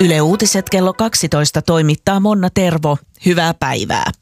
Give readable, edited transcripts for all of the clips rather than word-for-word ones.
Yle Uutiset kello 12 toimittaa Monna Tervo. Hyvää päivää.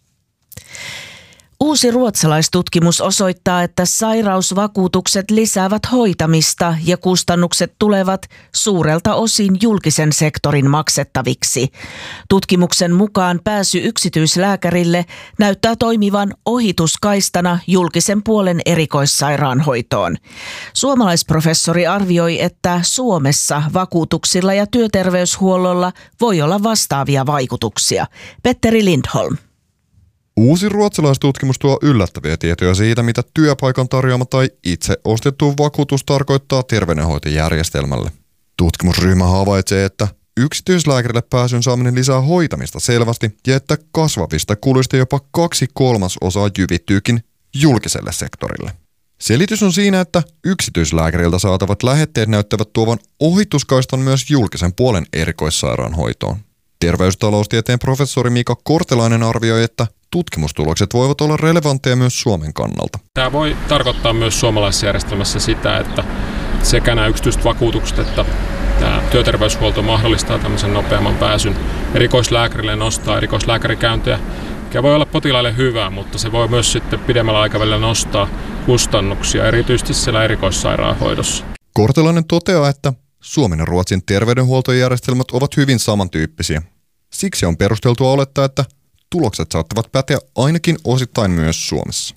Uusi ruotsalaistutkimus osoittaa, että sairausvakuutukset lisäävät hoitamista ja kustannukset tulevat suurelta osin julkisen sektorin maksettaviksi. Tutkimuksen mukaan pääsy yksityislääkärille näyttää toimivan ohituskaistana julkisen puolen erikoissairaanhoitoon. Suomalaisprofessori arvioi, että Suomessa vakuutuksilla ja työterveyshuollolla voi olla vastaavia vaikutuksia. Petteri Lindholm. Uusi ruotsalaistutkimus tuo yllättäviä tietoja siitä, mitä työpaikan tarjoama tai itse ostettu vakuutus tarkoittaa terveydenhoitojärjestelmälle. Tutkimusryhmä havaitsee, että yksityislääkärille pääsyn saaminen lisää hoitamista selvästi ja että kasvavista kuluista jopa 2/3 jyvittyykin julkiselle sektorille. Selitys on siinä, että yksityislääkäriltä saatavat lähetteet näyttävät tuovan ohituskaistan myös julkisen puolen erikoissairaanhoitoon. Terveystaloustieteen professori Mika Kortelainen arvioi, että tutkimustulokset voivat olla relevantteja myös Suomen kannalta. Tämä voi tarkoittaa myös suomalaisessa järjestelmässä sitä, että sekä nämä yksityiset vakuutukset että tämä työterveyshuolto mahdollistaa tämmöisen nopeamman pääsyn erikoislääkärille, nostaa erikoislääkärikäyntejä, mikä voi olla potilaille hyvä, mutta se voi myös sitten pidemmällä aikavälillä nostaa kustannuksia, erityisesti siellä erikoissairaanhoidossa. Kortelainen toteaa, että Suomen ja Ruotsin terveydenhuoltojärjestelmät ovat hyvin samantyyppisiä. Siksi on perusteltua olettaa, että tulokset saattavat päteä ainakin osittain myös Suomessa.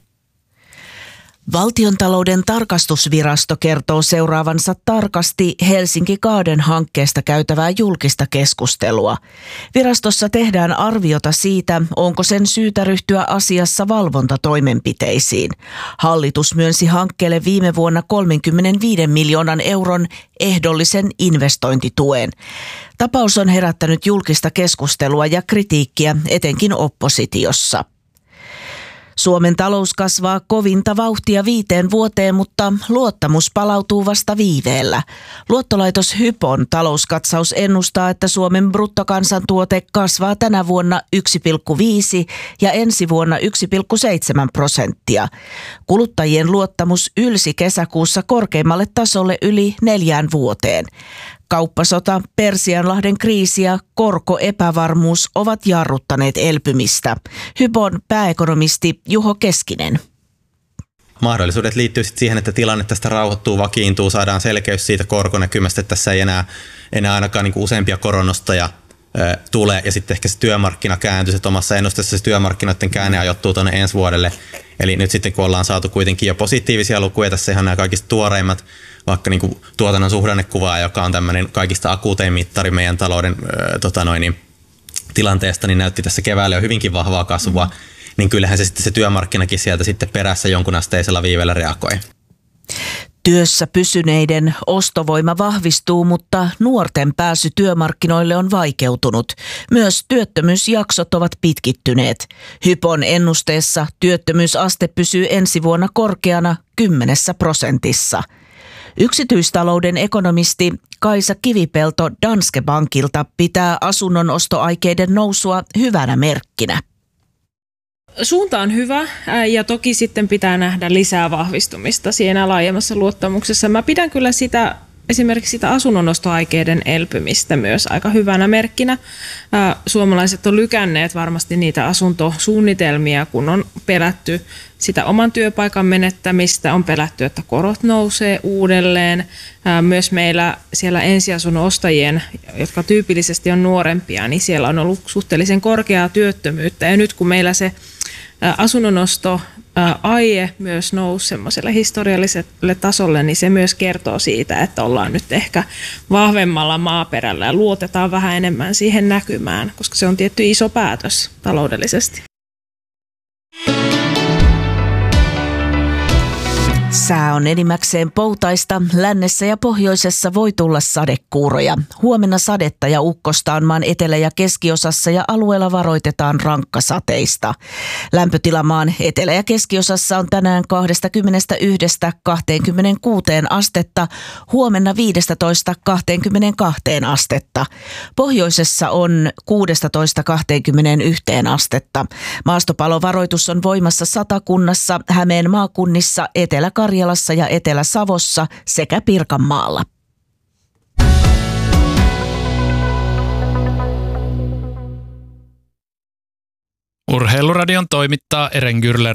Valtiontalouden tarkastusvirasto kertoo seuraavansa tarkasti Helsinki Garden-hankkeesta käytävää julkista keskustelua. Virastossa tehdään arviota siitä, onko sen syytä ryhtyä asiassa valvontatoimenpiteisiin. Hallitus myönsi hankkeelle viime vuonna 35 miljoonan euron ehdollisen investointituen. Tapaus on herättänyt julkista keskustelua ja kritiikkiä etenkin oppositiossa. Suomen talous kasvaa kovinta vauhtia 5 vuoteen, mutta luottamus palautuu vasta viiveellä. Luottolaitos Hypon talouskatsaus ennustaa, että Suomen bruttokansantuote kasvaa tänä vuonna 1,5 ja ensi vuonna 1,7%. Kuluttajien luottamus ylsi kesäkuussa korkeimmalle tasolle yli 4 vuoteen. Kauppasota, Persianlahden kriisi ja korkoepävarmuus ovat jarruttaneet elpymistä. Hypon pääekonomisti Juho Keskinen. Mahdollisuudet liittyy siihen, että tilanne tästä rauhoittuu, vakiintuu, saadaan selkeys siitä korkonäkymästä, että tässä ei enää ainakaan niin kuin useampia koronnostoja tulee, ja sitten ehkä se työmarkkina kääntyy, että omassa ennusteessa se työmarkkinoiden käänne ajoittuu tuonne ensi vuodelle. Eli nyt sitten kun ollaan saatu kuitenkin jo positiivisia lukuja, tässä ihan nämä kaikista tuoreimmat, vaikka niin kuin tuotannon suhdannekuvaa, joka on tämmöinen kaikista akuutein mittari meidän talouden tilanteesta, niin näytti tässä keväällä jo hyvinkin vahvaa kasvua, niin kyllähän se työmarkkinakin sieltä sitten perässä jonkun asteisella viivellä reagoi. Työssä pysyneiden ostovoima vahvistuu, mutta nuorten pääsy työmarkkinoille on vaikeutunut. Myös työttömyysjaksot ovat pitkittyneet. Hypon ennusteessa työttömyysaste pysyy ensi vuonna korkeana 10%. Yksityistalouden ekonomisti Kaisa Kivipelto Danske Bankilta pitää asunnon ostoaikeiden nousua hyvänä merkkinä. Suunta on hyvä ja toki sitten pitää nähdä lisää vahvistumista siinä laajemmassa luottamuksessa. Mä pidän kyllä esimerkiksi sitä asunnonostoaikeiden elpymistä myös aika hyvänä merkkinä. Suomalaiset on lykänneet varmasti niitä asuntosuunnitelmia, kun on pelätty sitä oman työpaikan menettämistä, on pelätty, että korot nousee uudelleen. Myös meillä siellä ensiasunnon ostajien, jotka tyypillisesti on nuorempia, niin siellä on ollut suhteellisen korkeaa työttömyyttä. Ja nyt kun meillä se asunnonosto aie myös nousi semmoiselle historialliselle tasolle, niin se myös kertoo siitä, että ollaan nyt ehkä vahvemmalla maaperällä ja luotetaan vähän enemmän siihen näkymään, koska se on tietty iso päätös taloudellisesti. Sää on enimmäkseen poutaista. Lännessä ja pohjoisessa voi tulla sadekuuroja. Huomenna sadetta ja ukkosta on maan etelä- ja keskiosassa ja alueella varoitetaan rankkasateista. Lämpötila maan etelä- ja keskiosassa on tänään 21–26 astetta, huomenna 15–22 astetta. Pohjoisessa on 16–21 astetta. Maastopalovaroitus on voimassa Satakunnassa, Hämeen maakunnissa, Etelä-Karjalassa ja Etelä-Savossa sekä Pirkanmaalla. Urheiluradion toimittaa Eren Gürler.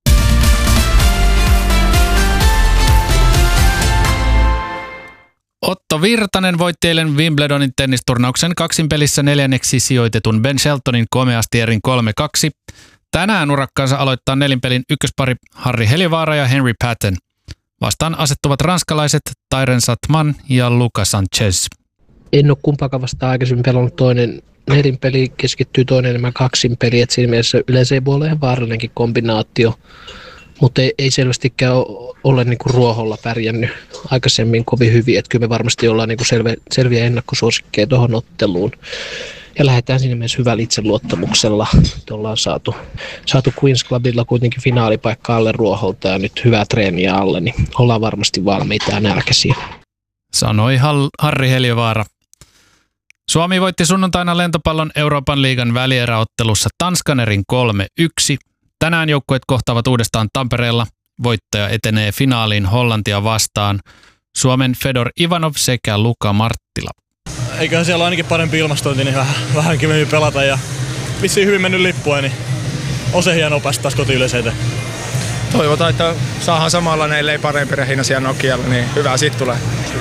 Otto Virtanen voitti eilen Wimbledonin tennisturnauksen kaksinpelissä 4. sijoitetun Ben Sheltonin komeasti erin 3-2. Tänään urakkaansa aloittaa nelinpelin ykköspari Harri Heliövaara ja Henry Patton. Vastaan asettuvat ranskalaiset Tyren Satman ja Lucas Sanchez. En ole kumpaakaan vastaan aikaisemmin pelannut. Toinen nelinpeli keskittyy, toinen enemmän kaksinpeli. Et siinä mielessä yleensä ei voi olla ihan vaarallinenkin kombinaatio. Mutta ei selvästikään ole niinku ruoholla pärjännyt aikaisemmin kovin hyvin. Et kyllä me varmasti ollaan niinku selviä ennakkosuosikkeja tuohon otteluun. Ja lähdetään siinä mielessä hyvällä itseluottamuksella. Ollaan saatu Queen's Clubilla kuitenkin finaalipaikka alle ruoholta ja nyt hyvää treeniä alle, niin ollaan varmasti valmiita ja nälkäisiä. Sanoi Harri Heliövaara. Suomi voitti sunnuntaina lentopallon Euroopan liigan välieräottelussa Tanskan erin 3-1. Tänään joukkueet kohtaavat uudestaan Tampereella. Voittaja etenee finaaliin Hollantia vastaan. Suomen Fedor Ivanov sekä Luka Marttila. Eiköhän siellä ainakin parempi ilmastointi, niin vähän kivemmin pelata ja vissiin hyvin mennyt lippua, niin on se hienoa päästä taas kotiyleiseen. Toivotaan, että saadaan samanlainen, ellei parempi rehina siellä Nokialla, niin hyvää siitä tulee.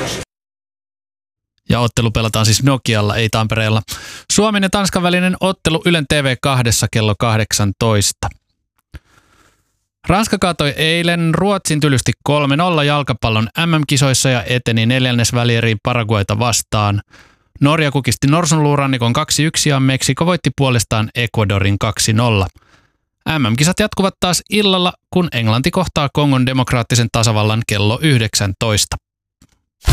Ja ottelu pelataan siis Nokialla, ei Tampereella. Suomen ja Tanskan välinen ottelu Ylen TV2 kello 18. Ranska kaatoi eilen Ruotsin tylysti 3-0 jalkapallon MM-kisoissa ja eteni 4. välieriin Paraguayta vastaan. Norja kukisti norsunluurannikon 2-1 ja Meksiko voitti puolestaan Ecuadorin 2-0. MM-kisat jatkuvat taas illalla, kun Englanti kohtaa Kongon demokraattisen tasavallan kello 19.